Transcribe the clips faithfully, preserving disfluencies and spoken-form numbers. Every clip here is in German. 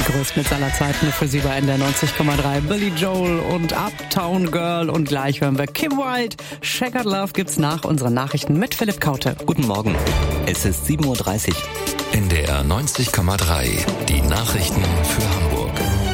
Die größten Hits aller Zeiten für Sie bei N D R neunzig Komma drei. Billy Joel und Uptown Girl. Und gleich hören wir Kim Wilde. Shaggy Love gibt's nach unseren Nachrichten mit Philipp Kaute. Guten Morgen. Es ist sieben Uhr dreißig. N D R neunzig Komma drei. Die Nachrichten für Hamburg.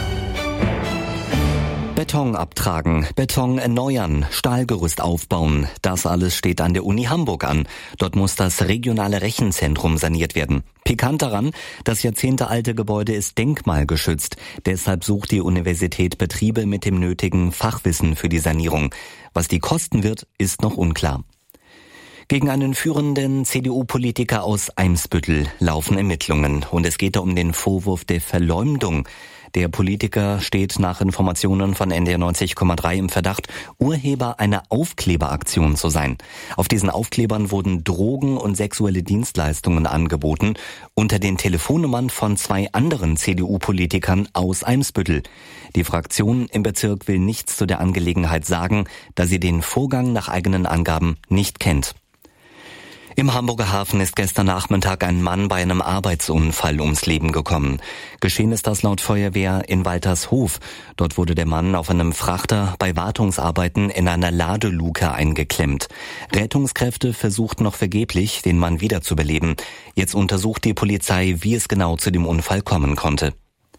Beton abtragen, Beton erneuern, Stahlgerüst aufbauen. Das alles steht an der Uni Hamburg an. Dort muss das regionale Rechenzentrum saniert werden. Pikant daran, das jahrzehntealte Gebäude ist denkmalgeschützt. Deshalb sucht die Universität Betriebe mit dem nötigen Fachwissen für die Sanierung. Was die kosten wird, ist noch unklar. Gegen einen führenden C D U-Politiker aus Eimsbüttel laufen Ermittlungen. Und es geht da um den Vorwurf der Verleumdung. Der Politiker steht nach Informationen von N D R neunzig Komma drei im Verdacht, Urheber einer Aufkleberaktion zu sein. Auf diesen Aufklebern wurden Drogen und sexuelle Dienstleistungen angeboten, unter den Telefonnummern von zwei anderen C D U-Politikern aus Eimsbüttel. Die Fraktion im Bezirk will nichts zu der Angelegenheit sagen, da sie den Vorgang nach eigenen Angaben nicht kennt. Im Hamburger Hafen ist gestern Nachmittag ein Mann bei einem Arbeitsunfall ums Leben gekommen. Geschehen ist das laut Feuerwehr in Waltershof. Dort wurde der Mann auf einem Frachter bei Wartungsarbeiten in einer Ladeluke eingeklemmt. Rettungskräfte versuchten noch vergeblich, den Mann wiederzubeleben. Jetzt untersucht die Polizei, wie es genau zu dem Unfall kommen konnte.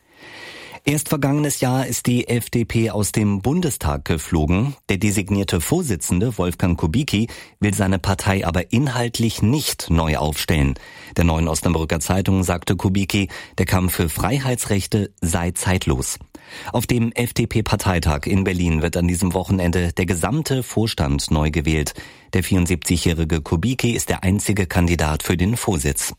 Erst vergangenes Jahr ist die F D P aus dem Bundestag geflogen. Der designierte Vorsitzende Wolfgang Kubicki will seine Partei aber inhaltlich nicht neu aufstellen. Der Neuen Osnabrücker Zeitung sagte Kubicki, der Kampf für Freiheitsrechte sei zeitlos. Auf dem F D P-Parteitag in Berlin wird an diesem Wochenende der gesamte Vorstand neu gewählt. Der vierundsiebzigjährige Kubicki ist der einzige Kandidat für den Vorsitz.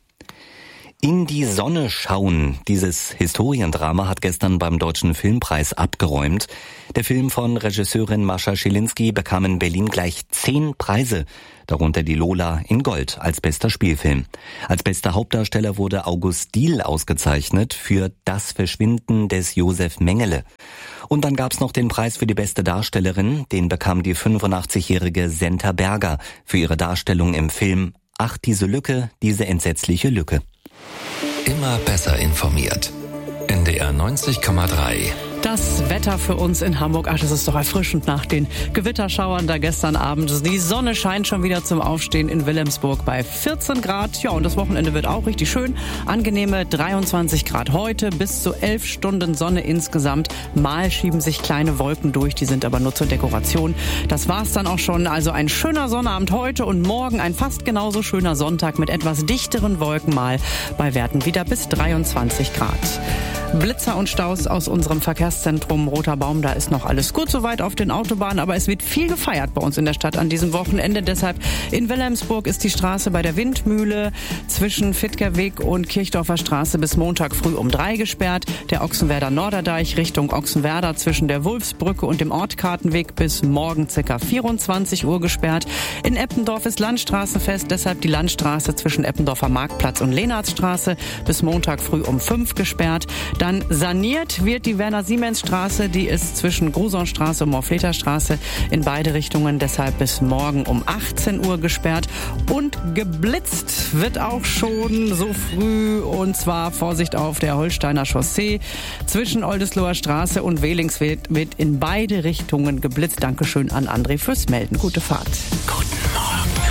In die Sonne schauen. Dieses Historiendrama hat gestern beim Deutschen Filmpreis abgeräumt. Der Film von Regisseurin Mascha Schilinski bekam in Berlin gleich zehn Preise, darunter die Lola in Gold als bester Spielfilm. Als bester Hauptdarsteller wurde August Diehl ausgezeichnet für Das Verschwinden des Josef Mengele. Und dann gab's noch den Preis für die beste Darstellerin. Den bekam die fünfundachtzigjährige Senta Berger für ihre Darstellung im Film Ach, diese Lücke, diese entsetzliche Lücke. Immer besser informiert. N D R neunzig Komma drei. Das Wetter für uns in Hamburg, ach, das ist doch erfrischend nach den Gewitterschauern da gestern Abend. Die Sonne scheint schon wieder zum Aufstehen in Wilhelmsburg bei vierzehn Grad. Ja, und das Wochenende wird auch richtig schön. Angenehme dreiundzwanzig Grad heute, bis zu elf Stunden Sonne insgesamt. Mal schieben sich kleine Wolken durch, die sind aber nur zur Dekoration. Das war's dann auch schon. Also ein schöner Sonnabend heute und morgen ein fast genauso schöner Sonntag mit etwas dichteren Wolken mal bei Werten wieder bis dreiundzwanzig Grad. Blitzer und Staus aus unserem Verkehrszentrum Roter Baum, da ist noch alles gut soweit auf den Autobahnen, aber es wird viel gefeiert bei uns in der Stadt an diesem Wochenende. Deshalb in Wilhelmsburg ist die Straße bei der Windmühle zwischen Fittgerweg und Kirchdorfer Straße bis Montag früh um drei gesperrt. Der Ochsenwerder Norderdeich Richtung Ochsenwerder zwischen der Wulfsbrücke und dem Ortkartenweg bis morgen ca. vierundzwanzig Uhr gesperrt. In Eppendorf ist Landstraßenfest, deshalb die Landstraße zwischen Eppendorfer Marktplatz und Lehnarztstraße bis Montag früh um fünf gesperrt. Dann saniert wird die Werner-Siemens-Straße, die ist zwischen Grusonstraße und Morfleterstraße in beide Richtungen, deshalb bis morgen um achtzehn Uhr gesperrt. Und geblitzt wird auch schon so früh, und zwar Vorsicht auf der Holsteiner Chaussee zwischen Oldesloher Straße und Wählingsweg wird in beide Richtungen geblitzt. Dankeschön an André fürs Melden. Gute Fahrt. Guten Morgen,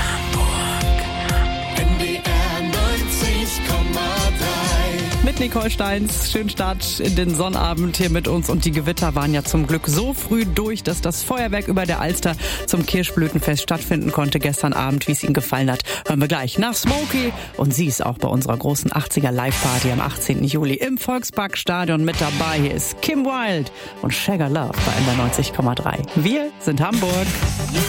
Hamburg. N D R neunzig Komma drei. Mit Nicole Steins. Schönen Start in den Sonnabend hier mit uns. Und die Gewitter waren ja zum Glück so früh durch, dass das Feuerwerk über der Alster zum Kirschblütenfest stattfinden konnte gestern Abend. Wie es Ihnen gefallen hat, hören wir gleich nach Smokey. Und sie ist auch bei unserer großen achtziger Live-Party am achtzehnten Juli im Volksparkstadion mit dabei. Hier ist Kim Wilde und Shaggy Love bei N D R neunzig Komma drei. Wir sind Hamburg.